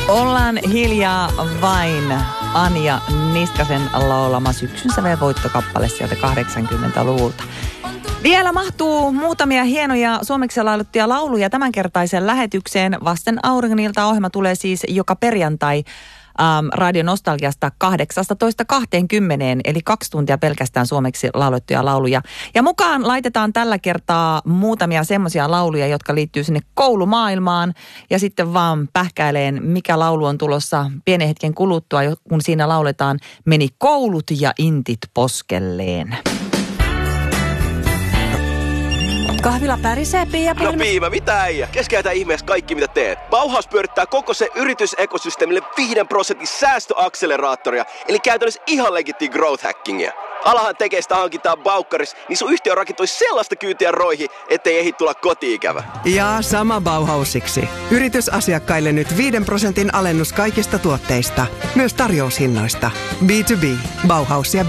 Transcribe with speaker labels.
Speaker 1: Ollaan hiljaa vain Anja Niskasen laulama Syksyn sävelen voittokappale sieltä 80-luvulta. Vielä mahtuu muutamia hienoja suomeksi laulettuja lauluja tämänkertaisen lähetykseen. Vasten auringonilta ohjelma tulee siis joka perjantai Radio Nostalgiasta 18:20, eli 2 tuntia pelkästään suomeksi laulettuja lauluja. Ja mukaan laitetaan tällä kertaa muutamia semmoisia lauluja, jotka liittyy sinne koulumaailmaan. Ja sitten vaan pähkäileen, mikä laulu on tulossa pienen hetken kuluttua, kun siinä lauletaan Meni koulut ja intit poskelleen.
Speaker 2: Kahvila pärisee, Pia.
Speaker 3: No Piima, mitä äijä? Keskeytä ihmeessä kaikki mitä teet. Bauhaus pyörittää koko se yritysekosysteemille 5% säästöakseleraattoria, eli käytännössä ihan legitti growth hackingia. Alahan tekee sitä hankintaa Baukkaris, niin sun yhtiö rakentoi sellaista kyytiä roihi, ettei ehdi tulla koti-ikävä.
Speaker 4: Ja sama Bauhausiksi. Yritysasiakkaille nyt 5% alennus kaikista tuotteista, myös tarjoushinnoista. B2B. Bauhaus ja